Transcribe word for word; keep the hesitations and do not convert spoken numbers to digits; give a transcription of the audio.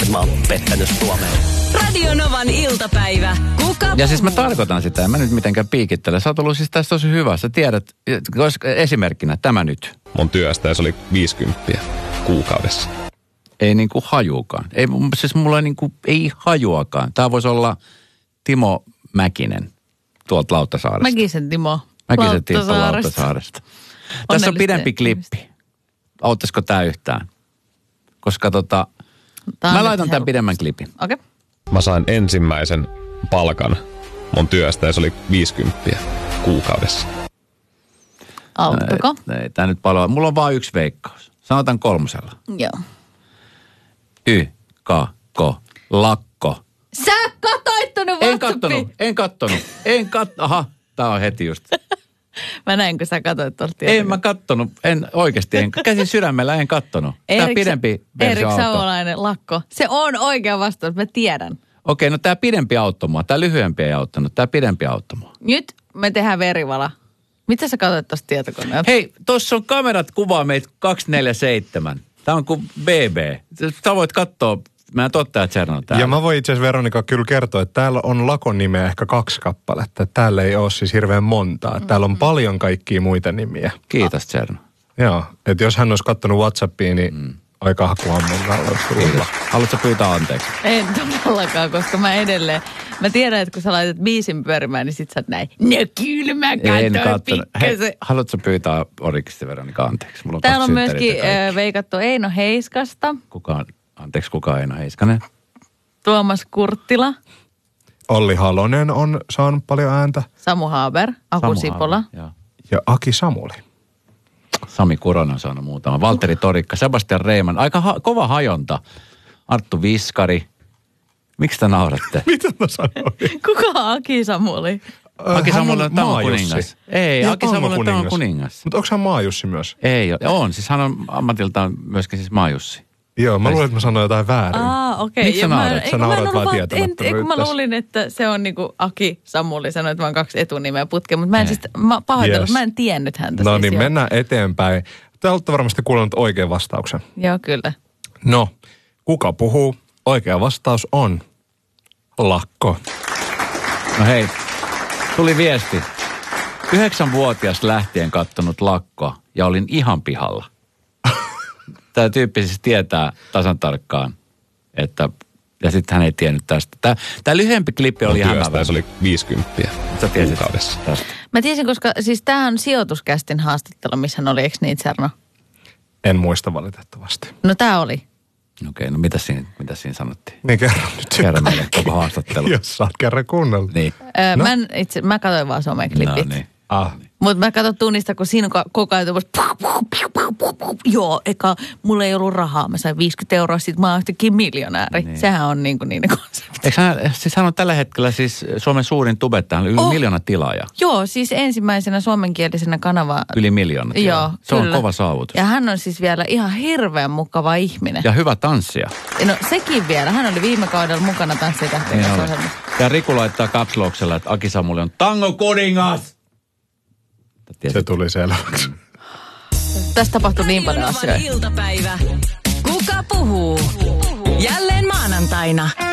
Mä oon pettänyt Suomeen. Radio Novan iltapäivä. Kuka Ja siis mä tarkoitan sitä, en mä nyt mitenkään piikittele. Sä oot ollut siis tässä tosi hyvä. Sä tiedät, esimerkkinä tämä nyt. Mun työstä ja se oli viisikymmentä kuukaudessa. Ei niinku hajuakaan. Ei, siis mulla ei, niinku, ei hajuakaan. Tää voisi olla Timo Mäkinen tuolta Lauttasaaresta. Mäkisen Timo. Mäkisen Timo Lauttasaaresta. Tässä on pidempi klippi. Auttaisiko tää yhtään? Koska tota, mä laitan tämän pidemmän klipin. Okei. Okay. Mä sain ensimmäisen palkan mun työstä ja se oli viisikymmentä kuukaudessa. Auttako? Ei, ei tää nyt paljon. Mulla on vaan yksi veikkaus. Sanotaan kolmosella. Joo. Y, K, K, lakko. Sä katoit tonne WhatsAppiin. En kattonut, en kattonut, en kattonut. Aha, tää on heti just. Mä näin, kun sä katsoit tuolta tietoa. En mä kattonut, en oikeasti, en, käsin sydämellä en kattonut. Tää Erik, pidempi versio Erik auttoi. Savolainen, lakko. Se on oikea vastaus, mä tiedän. Okei, no tää pidempi auttoi mua, tää lyhyempi ei auttanut, tää pidempi auttoi mua. Nyt me tehdään verivala. Mitä sä katsoit tosta tietokoneelta? Hei, tossa on kamerat kuvaa meitä kaksikymmentäneljä seitsemän. Tää on kuin B B. Sä voit katsoa, mä en totta, että Tserno täällä. Ja mä voin itse asiassa Veronika kyllä kertoa, että täällä on lakon nimeä ehkä kaksi kappaletta. Täällä ei ole siis hirveän montaa. Täällä on paljon kaikkia muita nimiä. Kiitos Tserno. Joo, että jos hän olisi kattonut WhatsAppia, niin mm. aika hakuammun Kiitos. Haluatko pyytää anteeksi? En todellakaan, koska mä edelleen, mä tiedän, että kun sä laitat biisin pyörimään, niin sit sä oot näin, no kyllä mä katsoin pikkasen. Haluatko pyytää Oriksista Veronika anteeksi? Mulla on Täällä on kaksi myöskin synttärit äh, veikattu Eino Heiskasta, Kuka, anteeksi, kuka Eino Heiskanen? Tuomas Kurttila, Olli Halonen on saanut paljon ääntä. Samu Haber, Aku Samu Sipola. Haava, joo. Ja Aki Samuli. Sami Kuronen on saanut muutama. Valtteri Torikka, Sebastian Reiman. Aika ha- kova hajonta. Arttu Viskari. Miksi te nauratte? Mitä mä sanoin? Kuka on Aki Samuli? Aki Hän Samuli on Tamon Maajussi. kuningas. Ei, Ja Aki Samuli on Tamon kuningas. kuningas. Mutta onko hän Maajussi myös? Ei, on. Siis hän on ammatiltaan myöskin siis Maajussi. Joo, mä luulen, että mä sanoin jotain väärin. Aa, okei. Miksi sä Ja mä- naurat? ei, Sä kun mä en naurat ollut vaan vaan- en- tietämättömyyttä. ei, kun mä luulin, että se on niinku Aki Samuli, sanoit vaan kaksi etunimeä putkeen, mutta mä en siis, mä pahoitellut, Yes. mä en tiennyt häntä. No siis, niin, joo. mennään eteenpäin. Te olette varmasti kuulleet oikean vastauksen. Joo, kyllä. No, kuka puhuu? Oikea vastaus on lakko. No hei, tuli viesti. Yhdeksänvuotias lähtien kattonut lakkoa ja olin ihan pihalla. Tämä tyyppi siis tietää tasan tarkkaan, että, ja sitten hän ei tiennyt tästä. Tämä, tämä lyhyempi klippi oli Mun työstä hämäävä. ja se oli viisikymmentä Sä tiesit kuukaudessa. tästä. Mä tiesin, koska siis tää on sijoituskästin haastattelu, missä hän oli, eikö niin, Tserno? En muista valitettavasti. No tää oli. Okei, no mitä siinä, mitä siinä sanottiin? Niin kerro nyt. Kerro meille koko haastattelu. Jos sä oot kerran kuunnellut. Niin. Öö, No. mä, en itse, mä katsoin vaan someklipit. No niin. Ah. Mutta mä katson tunnista, kun siinä on koko ajan tuommoista, joo, eka, mulla ei ollut rahaa, mä sain viisikymmentä euroa, sit mä oon yhtäkkiä miljonääri. Niin. Sehän on niin kuin niiden konsepti. Eikö hän, siis hän on tällä hetkellä siis Suomen suurin tubettaja, yli Oh. miljoona tilaaja. Joo, siis ensimmäisenä suomenkielisenä kanava. Yli miljoona tilaaja. Joo, Se kyllä. on kova saavutus. Ja hän on siis vielä ihan hirveän mukava ihminen. Ja hyvä tanssija. No sekin vielä, hän oli viime kaudella mukana Tanssitähtien Niin kanssa oli. ohjelmassa. Ja Riku laittaa kapslauksella, että Aki Samuli on tango kuningas. Se tuli selväksi. Tässä tapahtui niin paljon Radio Novan asioita. iltapäivä. Kuka puhuu? Jälleen maanantaina.